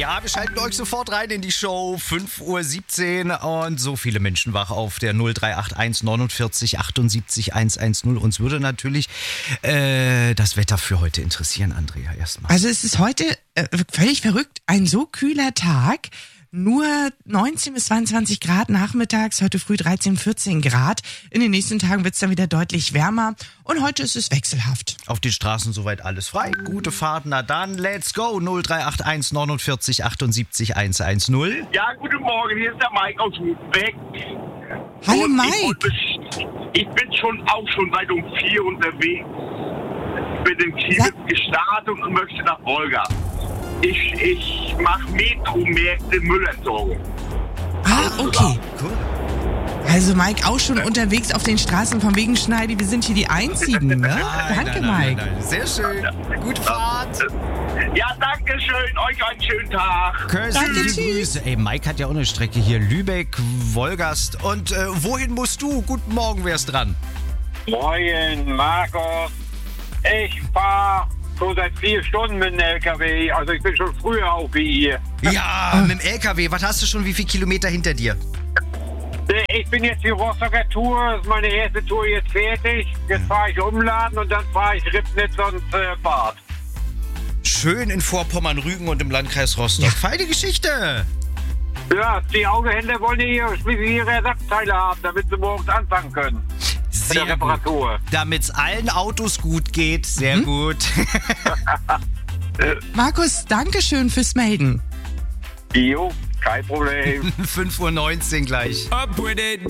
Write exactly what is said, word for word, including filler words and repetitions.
Ja, wir schalten euch sofort rein in die Show. fünf Uhr siebzehn und so viele Menschen wach auf der null drei acht eins neunundvierzig achtundsiebzig hundertzehn. Uns würde natürlich äh, das Wetter für heute interessieren, Andrea, erstmal. Also es ist heute äh, völlig verrückt, ein so kühler Tag. Nur neunzehn bis zweiundzwanzig Grad nachmittags, heute früh dreizehn, vierzehn Grad. In den nächsten Tagen wird es dann wieder deutlich wärmer und heute ist es wechselhaft. Auf den Straßen soweit alles frei. Gute Fahrt, na dann, let's go. null drei acht eins neunundvierzig achtundsiebzig hundertzehn. Ja, guten Morgen, hier ist der Mike aus Rudbeck. Hallo Und Mike. Ich, ich bin schon auch schon seit um vier unterwegs. Bin in Kiewitz gestartet und möchte nach Wolga. Ich, ich mache Metromärkte Müllentsorgung. Ah, okay. Cool. Also Mike auch schon unterwegs auf den Straßen von wegen Schneidi. Wir sind hier die Einzigen, ne? Nein, Danke, nein, nein, Mike. nein, nein. Sehr schön. Gute Fahrt. Ja, danke schön. Euch einen schönen Tag. Danke, Köstliche tschüss. Grüße. Ey, Mike hat ja auch eine Strecke hier. Lübeck, Wolgast. Und äh, wohin musst du? Guten Morgen, wer ist dran? Moin, Markus. Ich fahre schon seit vier Stunden mit dem L K W. Also ich bin schon früher auf wie ihr. Ja, mit dem L K W. Was hast du schon? Wie viele Kilometer hinter dir? Ich bin jetzt die Rostocker Tour. Das ist meine erste Tour jetzt fertig. Jetzt fahre ich umladen und dann fahre ich Ribnitz und äh, Bad. Schön in Vorpommern-Rügen und im Landkreis Rostock. Ja. Feine Geschichte. Ja, die Autohändler wollen hier schließlich ihre Ersatzteile haben, damit sie morgens anfangen können. Sehr der Reparatur. Damit es allen Autos gut geht. Sehr mhm. gut. Markus, danke schön fürs Melden. Jo, kein Problem. fünf Uhr neunzehn gleich. Up with it.